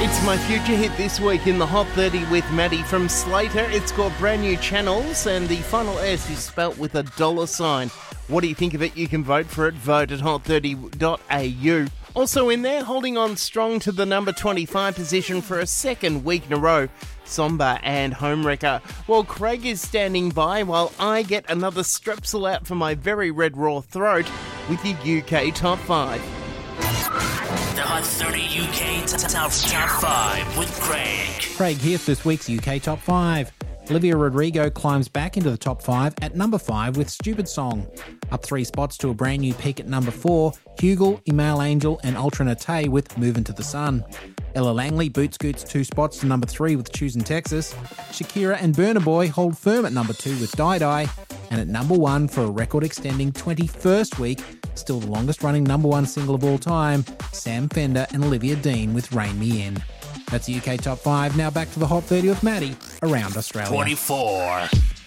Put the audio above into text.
It's my future hit this week in the Hot 30 with Maddie from Slater. It's called Brand New Channels, and the final S is spelt with a $sign. What do you think of it? You can vote for it. Vote at hot30.au. Also in there, holding on strong to the number 25 position for a second week in a row, Somber and Homewrecker. Well, Craig is standing by while I get another Strepsil out for my very red raw throat with your UK Top 5. The Hot 30 UK Top 5 with Craig. Craig here for this week's UK Top 5. Olivia Rodrigo climbs back into the top 5 at number 5 with Stupid Song. Up 3 spots to a brand new peak at number 4, Hugel, Email Angel and Ultra Nate with Movin' to the Sun. Ella Langley boot scoots 2 spots to number 3 with Choosin' Texas. Shakira and Burna Boy hold firm at number 2 with Die Die. And at number 1 for a record-extending 21st week, still the longest-running number 1 single of all time, Sam Fender and Olivia Dean with Rein Me In. That's the UK Top 5. Now back to the Hot 30 with Maddie around Australia. 24.